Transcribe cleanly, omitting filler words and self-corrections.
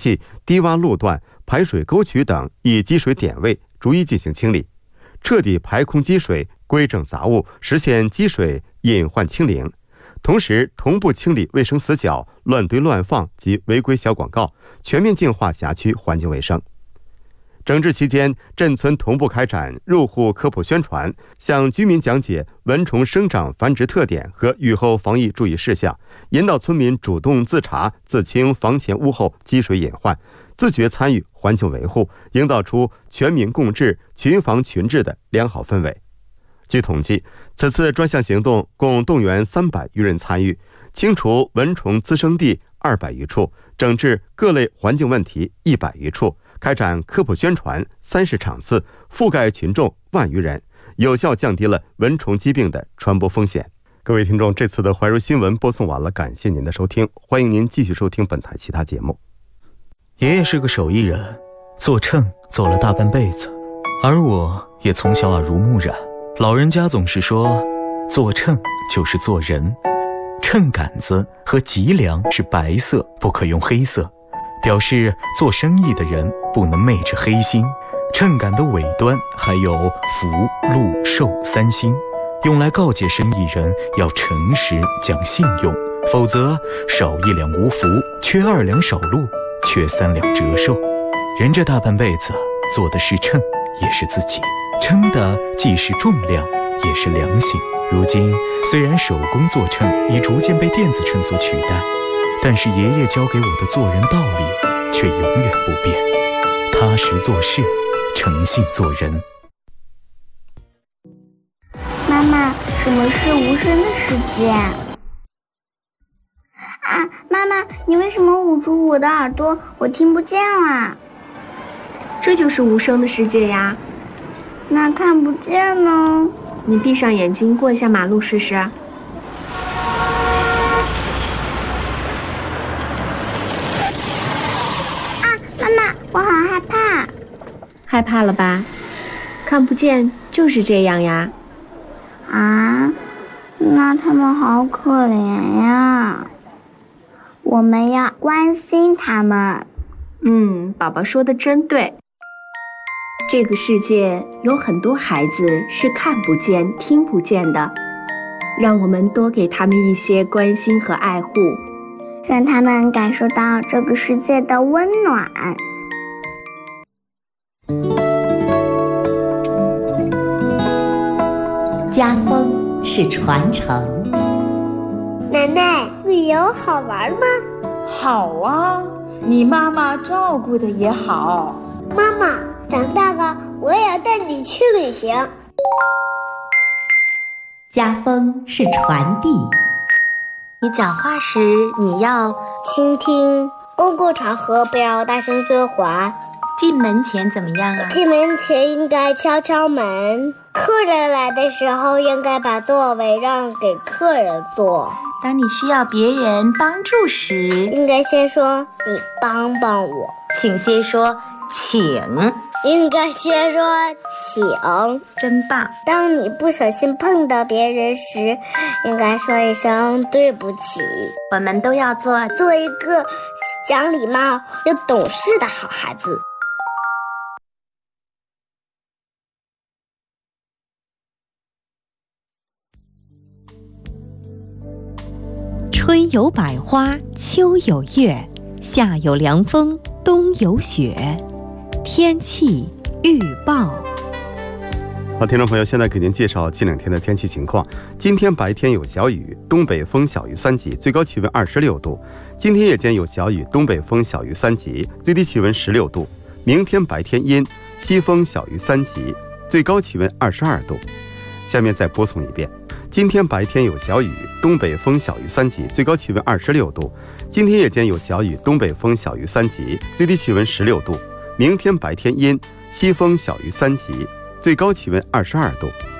器、低洼路段、排水沟渠等一积水点位逐一进行清理，彻底排空积水，规整杂物，实现积水隐患清零。同时同步清理卫生死角、乱堆乱放及违规小广告，全面净化辖区环境卫生。整治期间，镇村同步开展入户科普宣传，向居民讲解蚊虫生长繁殖特点和雨后防疫注意事项，引导村民主动自查自清房前屋后积水隐患，自觉参与环境维护，营造出全民共治、群防群治的良好氛围。据统计，此次专项行动共动员300余人参与，清除蚊虫滋生地200余处，整治各类环境问题100余处，开展科普宣传30场次，覆盖群众万余人，有效降低了蚊虫疾病的传播风险。各位听众，这次的怀柔新闻播送完了，感谢您的收听，欢迎您继续收听本台其他节目。 爷爷是个手艺人，做秤做了大半辈子，而我也从小耳濡目染。老人家总是说，做秤就是做人，秤杆子和脊梁是白色，不可用黑色，表示做生意的人不能昧着黑心。秤杆的尾端还有福、禄、寿3星，用来告诫生意人要诚实讲信用，否则少1两无福，缺2两少禄，缺3两折寿。人这大半辈子做的是秤，也是自己，称的既是重量，也是良心。如今虽然手工做秤已逐渐被电子秤所取代，但是爷爷教给我的做人道理却永远不变：踏实做事，诚信做人。 妈妈，什么是无声的世界？妈妈，你为什么捂住我的耳朵？我听不见啦。 这就是无声的世界呀。 那看不见呢？ 你闭上眼睛过一下马路试试。 妈妈，我好害怕。 害怕了吧？看不见就是这样呀。 那他们好可怜呀。我们要关心他们。 宝宝说的真对。这个世界有很多孩子是看不见、听不见的，让我们多给他们一些关心和爱护， 让他们感受到这个世界的温暖。 家风是传承。 奶奶，旅游好玩吗？ 好啊，你妈妈照顾的也好。 妈妈，长大了我也要带你去旅行。 家风是传递。 你讲话时你要倾听，公共场合不要大声说话。 进门前怎么样啊？ 进门前应该敲敲门。客人来的时候应该把座位让给客人坐。 当你需要别人帮助时， 应该先说你帮帮我。 请先说请。 应该先说请。 真棒。 当你不小心碰到别人时，应该说一声对不起。 我们都要做一个讲礼貌又懂事的好孩子。 春有百花，秋有月，夏有凉风，冬有雪。天气预报。 好，听众朋友，现在给您介绍近2天的天气情况。今天白天有小雨，东北风小于3级，最高气温26度。今天夜间有小雨，东北风小于3级，最低气温16度。明天白天阴，西风小于3级，最高气温22度。下面再播送一遍。今天白天有小雨，东北风小于3级，最高气温26度。今天夜间有小雨，东北风小于3级，最低气温16度。明天白天阴，西风小于3级，最高气温22度。